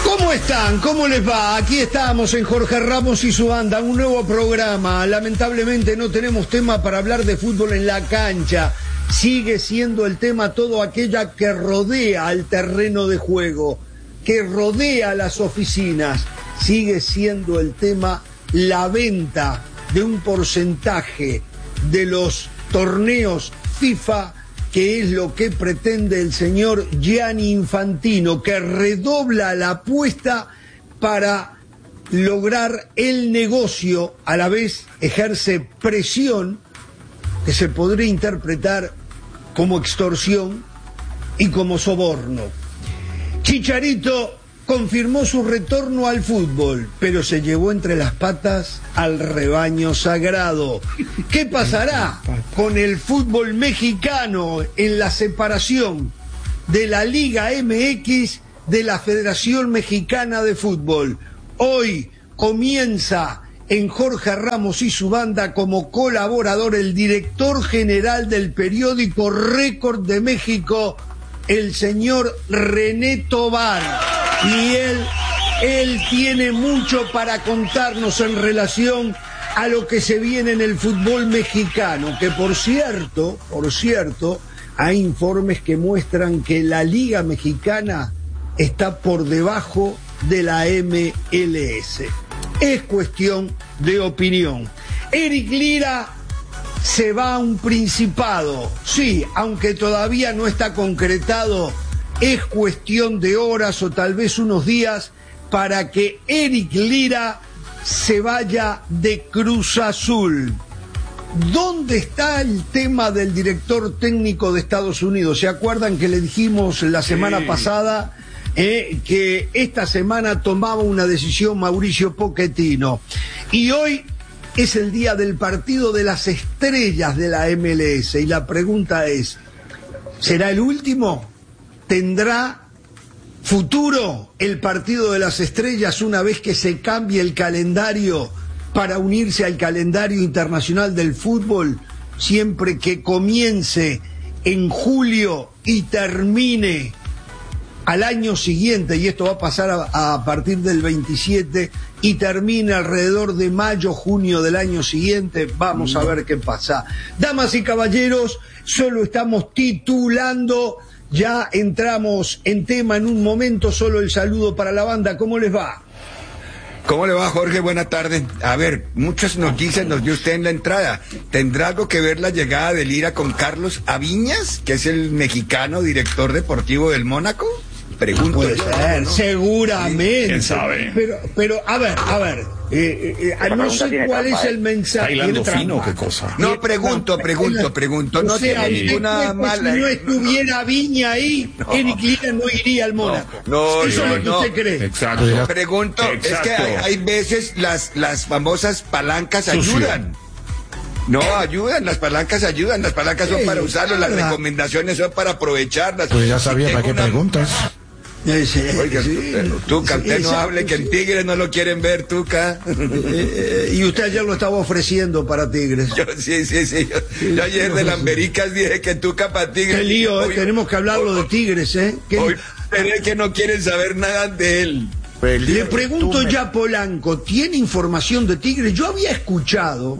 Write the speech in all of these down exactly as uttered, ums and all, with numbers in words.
¿Cómo están? ¿Cómo les va? Aquí estamos en Jorge Ramos y su banda, un nuevo programa. Lamentablemente no tenemos tema para hablar de fútbol en la cancha. Sigue siendo el tema todo aquella que rodea al terreno de juego, que rodea las oficinas. Sigue siendo el tema la venta de un porcentaje de los torneos FIFA, que es lo que pretende el señor Gianni Infantino, que redobla la apuesta para lograr el negocio, a la vez ejerce presión que se podría interpretar como extorsión y como soborno. Chicharito confirmó su retorno al fútbol, pero se llevó entre las patas al rebaño sagrado. ¿Qué pasará con el fútbol mexicano en la separación de la Liga M X de la Federación Mexicana de Fútbol? Hoy comienza en Jorge Ramos y su banda como colaborador el director general del periódico Récord de México, el señor René Tobar. Y él, él tiene mucho para contarnos en relación a lo que se viene en el fútbol mexicano, que por cierto, por cierto, hay informes que muestran que la Liga Mexicana está por debajo de la M L S. Es cuestión de opinión. Eric Lira se va a un principado, sí, aunque todavía no está concretado. Es cuestión de horas o tal vez unos días para que Eric Lira se vaya de Cruz Azul. ¿Dónde está el tema del director técnico de Estados Unidos? ¿Se acuerdan que le dijimos la semana sí. pasada eh, que esta semana tomaba una decisión Mauricio Pochettino? Y hoy es el día del partido de las estrellas de la M L S y la pregunta es, ¿será el último? ¿Tendrá futuro el partido de las estrellas una vez que se cambie el calendario para unirse al calendario internacional del fútbol, siempre que comience en julio y termine al año siguiente, y esto va a pasar a, a partir del veintisiete y termina alrededor de mayo, junio del año siguiente? Vamos a ver qué pasa. Damas y caballeros, solo estamos titulando. Ya entramos en tema en un momento, solo el saludo para la banda. ¿Cómo les va? ¿Cómo le va, Jorge? Buena tarde. A ver, muchas noticias nos dio usted en la entrada. ¿Tendrá algo que ver la llegada de Lira con Carlos Aviñas, que es el mexicano director deportivo del Mónaco? Pregunto. Puede ser, ¿no? Seguramente. ¿Quién sabe? Pero, pero a ver, a ver, eh, eh, eh, no sé cuál es el mensaje. ¿Está hilando fino qué cosa? No, pregunto, pregunto, pregunto. No tiene ninguna mala. Si no estuviera Viña ahí, no. Eric Lira no iría al Mónaco. No, no, Eso no, es lo que no. usted cree. Exacto. Pregunto, Exacto. es que hay, hay veces las, las famosas palancas ayudan. No, ayudan, las palancas ayudan, las palancas son para usarlo, las recomendaciones son para aprovecharlas. Pues ya sabía para qué una... preguntas. Sí, Oiga, sí, Tuca, usted sí, no sí, hable, sí. que en Tigres no lo quieren ver, Tuca. Eh, eh, y usted ayer lo estaba ofreciendo para Tigres. Yo, sí, sí, sí. Yo, Sí, yo ayer no, de sí. Lambericas dije que Tuca para Tigres. Qué lío, eh, Hoy- tenemos que hablarlo hoy- de Tigres, ¿eh? ¿Qué- Hoy veré que no quieren saber nada de él. Le pregunto ya a Polanco, ¿tiene información de Tigres? Yo había escuchado,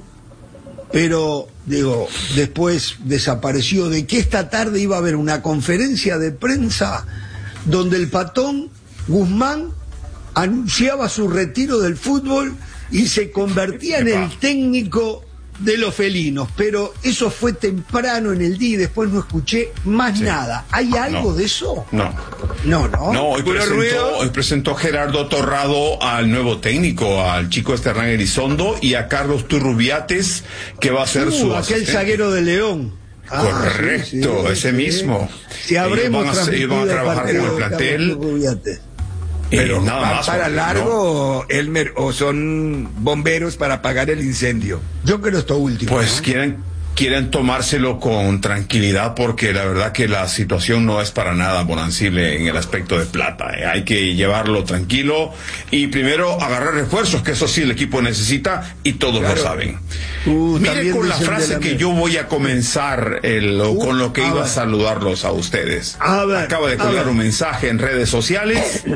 pero, digo, después desapareció, de que esta tarde iba a haber una conferencia de prensa donde el patón Guzmán anunciaba su retiro del fútbol y se convertía en el técnico de los felinos, pero eso fue temprano en el día y después no escuché más Sí. nada. ¿Hay algo No. de eso? No. No, no. No, hoy ¿Puro presentó, ruido? hoy presentó Gerardo Torrado al nuevo técnico, al chico Hernán Elizondo y a Carlos Turrubiates, que va a ser Uh, su aquel asistente. zaguero de León. Ah, Correcto, sí, sí, ese sí. mismo. Si habremos Ellos van a- ellos van a transmitido trabajar partido con el de plantel. Carlos Turrubiates. Eh, Pero nada ¿van más. para Jorge, largo, Elmer, o son bomberos para apagar el incendio? Yo creo esto último. ¿no? Pues ¿no? quieren quieren tomárselo con tranquilidad porque la verdad que la situación no es para nada bonancible en el aspecto de plata. ¿eh? Hay que llevarlo tranquilo y primero agarrar refuerzos, que eso sí el equipo necesita y todos Claro. lo saben. Uh, Mire también con la dicen de frase la que mesa. yo voy a comenzar el, o Uh, con lo que a iba a ver. saludarlos a ustedes. A ver, Acaba de a colgar ver. un mensaje en redes sociales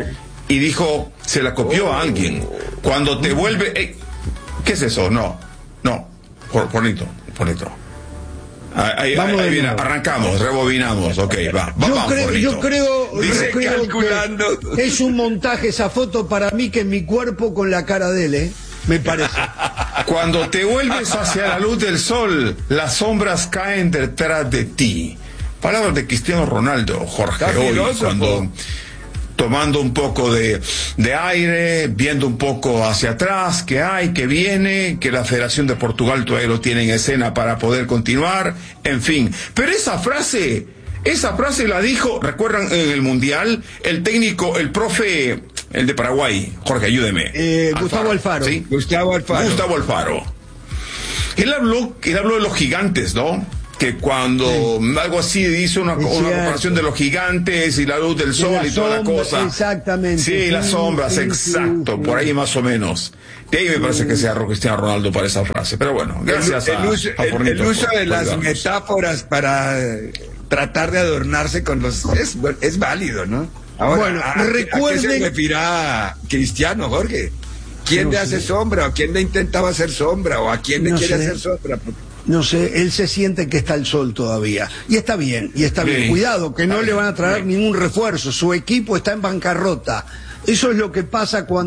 y dijo, se la copió a alguien. Cuando te vuelve... eh, ¿qué es eso? No, no, por, bonito, bonito. Ahí, ahí, ahí viene, arrancamos, rebobinamos, ok, va, va yo, vamos, creo, yo creo, Dice yo creo calculando. que es un montaje esa foto para mí que es mi cuerpo con la cara de él, ¿eh? Me parece. Cuando te vuelves hacia la luz del sol, las sombras caen detrás de ti. Palabras de Cristiano Ronaldo, Jorge, Está hoy, filósofo. cuando tomando un poco de, de aire, viendo un poco hacia atrás, qué hay, qué viene, que la Federación de Portugal todavía lo tiene en escena para poder continuar, en fin. Pero esa frase, esa frase la dijo, recuerdan, en el Mundial, el técnico, el profe, el de Paraguay, Jorge, ayúdeme. Eh, Gustavo Alfaro. ¿Sí? Gustavo Alfaro. Gustavo Alfaro. Él habló, él habló de los gigantes, ¿no? Que cuando sí. algo así dice una, una comparación de los gigantes y la luz del sol y toda sombra, la cosa. Exactamente. Sí, sí las sombras, sí, exacto, sí, por ahí más o menos. De ahí me sí. parece que sea Cristiano Ronaldo para esa frase. Pero bueno, gracias el, el a, uso, a el, el uso por, de por las ayudarnos. metáforas para tratar de adornarse con los... Es, es válido, ¿no? Ahora, bueno, ¿a, recuerden... ¿a qué se referirá Cristiano, Jorge? ¿Quién no le hace sé. sombra? ¿O quién le intentaba hacer sombra? ¿O a quién le no quiere sé. hacer sombra? No sé, él se siente que está el sol todavía. Y está bien, y está bien. bien. Cuidado, que no bien. le van a traer bien. ningún refuerzo. Su equipo está en bancarrota. Eso es lo que pasa cuando...